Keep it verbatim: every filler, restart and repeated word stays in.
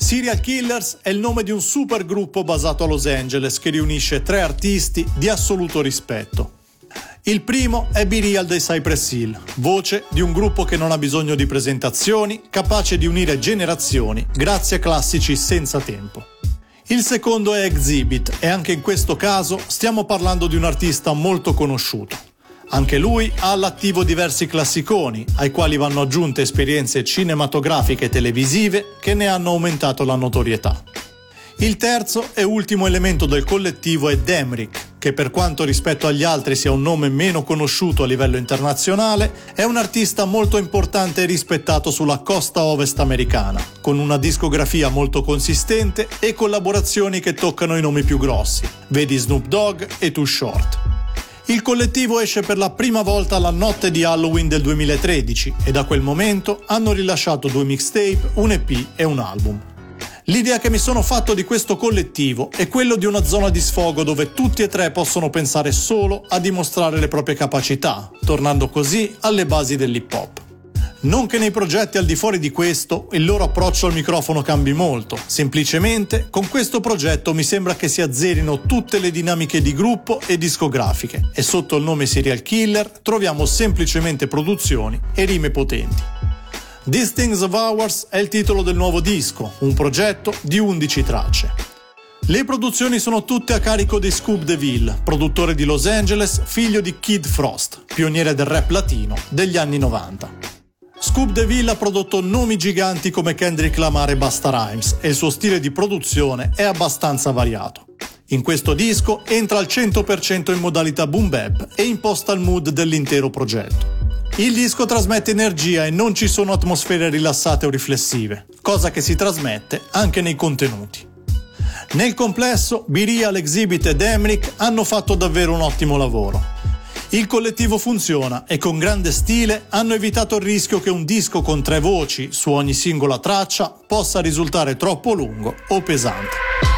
Serial Killers è il nome di un supergruppo basato a Los Angeles che riunisce tre artisti di assoluto rispetto. Il primo è B-Real dei Cypress Hill, voce di un gruppo che non ha bisogno di presentazioni, capace di unire generazioni grazie a classici senza tempo. Il secondo è Exhibit e anche in questo caso stiamo parlando di un artista molto conosciuto. Anche lui ha all'attivo diversi classiconi, ai quali vanno aggiunte esperienze cinematografiche e televisive che ne hanno aumentato la notorietà. Il terzo e ultimo elemento del collettivo è Demrick, che per quanto rispetto agli altri sia un nome meno conosciuto a livello internazionale, è un artista molto importante e rispettato sulla costa ovest americana, con una discografia molto consistente e collaborazioni che toccano i nomi più grossi, vedi Snoop Dogg e Too Short. Il collettivo esce per la prima volta la notte di Halloween del duemilatredici e da quel momento hanno rilasciato due mixtape, un E P e un album. L'idea che mi sono fatto di questo collettivo è quello di una zona di sfogo dove tutti e tre possono pensare solo a dimostrare le proprie capacità, tornando così alle basi dell'hip hop. Non che nei progetti al di fuori di questo il loro approccio al microfono cambi molto, semplicemente con questo progetto mi sembra che si azzerino tutte le dinamiche di gruppo e discografiche e sotto il nome Serial Killer troviamo semplicemente produzioni e rime potenti. These Things of Ours è il titolo del nuovo disco, un progetto di undici tracce. Le produzioni sono tutte a carico di Scoop DeVille, produttore di Los Angeles, figlio di Kid Frost, pioniere del rap latino degli anni novanta. Scoop DeVille ha prodotto nomi giganti come Kendrick Lamar e Busta Rhymes e il suo stile di produzione è abbastanza variato. In questo disco entra al cento per cento in modalità boom bap e imposta il mood dell'intero progetto. Il disco trasmette energia e non ci sono atmosfere rilassate o riflessive, cosa che si trasmette anche nei contenuti. Nel complesso, B-Real, Exhibit e Demrick hanno fatto davvero un ottimo lavoro. Il collettivo funziona e con grande stile hanno evitato il rischio che un disco con tre voci su ogni singola traccia possa risultare troppo lungo o pesante.